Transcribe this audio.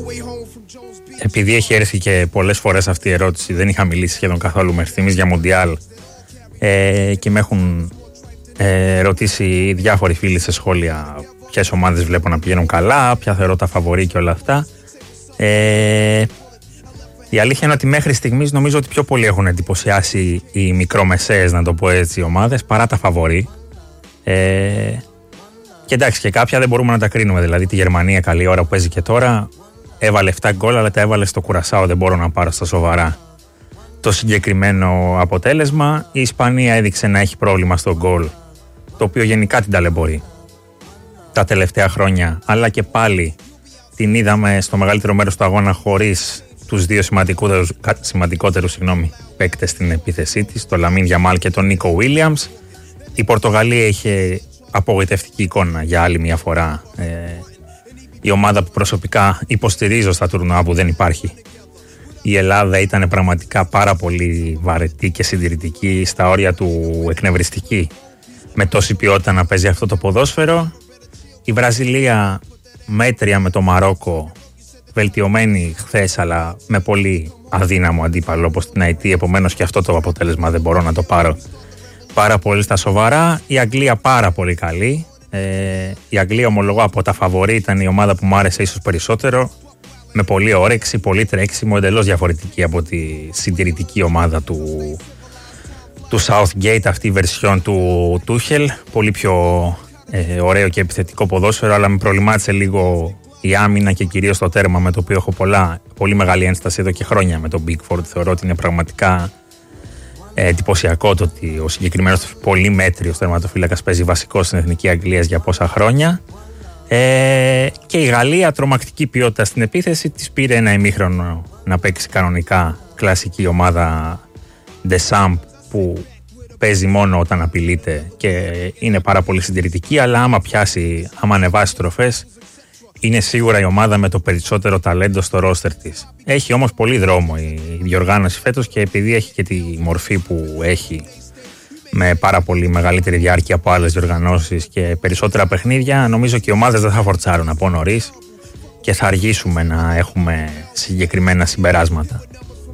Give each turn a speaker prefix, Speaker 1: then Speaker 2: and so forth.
Speaker 1: επειδή έχει έρθει και πολλές φορές αυτή η ερώτηση, δεν είχα μιλήσει σχεδόν καθόλου με ευθύμης για Μουντιάλ και με έχουν ρωτήσει διάφοροι φίλοι σε σχόλια ποιες ομάδες βλέπω να πηγαίνουν καλά, ποια θεωρώ τα φαβορί και όλα αυτά. Η αλήθεια είναι ότι μέχρι στιγμής νομίζω ότι πιο πολύ έχουν εντυπωσιάσει οι μικρομεσαίες, να το πω έτσι, ομάδες παρά τα φαβορί. Και εντάξει, και κάποια δεν μπορούμε να τα κρίνουμε. Δηλαδή τη Γερμανία, καλή ώρα που παίζει και τώρα, έβαλε 7 γκολ, αλλά τα έβαλε στο Κουρασάο. Δεν μπορώ να πάρω στα σοβαρά το συγκεκριμένο αποτέλεσμα. Η Ισπανία έδειξε να έχει πρόβλημα στο γκολ, το οποίο γενικά την ταλαιπωρεί τα τελευταία χρόνια, αλλά και πάλι την είδαμε στο μεγαλύτερο μέρος του αγώνα χωρίς τους δύο σημαντικότερους παίκτες στην επίθεσή της, τον Λαμίν Γιαμάλ και τον Νίκο Βίλιαμς. Η Πορτογαλία είχε απογοητευτική εικόνα για άλλη μια φορά. Η ομάδα που προσωπικά υποστηρίζω στα τουρνουά που δεν υπάρχει. Η Ελλάδα ήταν πραγματικά πάρα πολύ βαρετή και συντηρητική, στα όρια του εκνευριστική, με τόση ποιότητα να παίζει αυτό το ποδόσφαιρο. Η Βραζιλία μέτρια με το Μαρόκο, βελτιωμένη χθες, αλλά με πολύ αδύναμο αντίπαλο όπως την Αιτή, επομένως και αυτό το αποτέλεσμα δεν μπορώ να το πάρω πάρα πολύ στα σοβαρά. Η Αγγλία πάρα πολύ καλή. Η Αγγλία, ομολογώ, από τα φαβορί ήταν η ομάδα που μου άρεσε ίσως περισσότερο, με πολύ όρεξη, πολύ τρέξιμο, εντελώς διαφορετική από τη συντηρητική ομάδα του Southgate, αυτή η βερσιόν του Τούχελ. Πολύ πιο ωραίο και επιθετικό ποδόσφαιρο, αλλά με προβλημάτισε λίγο η άμυνα και κυρίως το τέρμα, με το οποίο έχω πολύ μεγάλη ένσταση εδώ και χρόνια με τον Bigford. Θεωρώ ότι είναι πραγματικά εντυπωσιακό το ότι ο συγκεκριμένος πολύ μέτριος τερματοφύλακας παίζει βασικό στην Εθνική Αγγλίας για πόσα χρόνια. Και η Γαλλία, τρομακτική ποιότητα στην επίθεση, της πήρε ένα ημίχρονο να παίξει κανονικά κλασική ομάδα Deschamps, που παίζει μόνο όταν απειλείται και είναι πάρα πολύ συντηρητική, αλλά άμα ανεβάσει τροφές, είναι σίγουρα η ομάδα με το περισσότερο ταλέντο στο ρόστερ της. Έχει όμως πολύ δρόμο η διοργάνωση φέτος, και επειδή έχει και τη μορφή που έχει, με πάρα πολύ μεγαλύτερη διάρκεια από άλλες διοργανώσεις και περισσότερα παιχνίδια, νομίζω και οι ομάδες δεν θα φορτσάρουν από νωρίς και θα αργήσουμε να έχουμε συγκεκριμένα συμπεράσματα.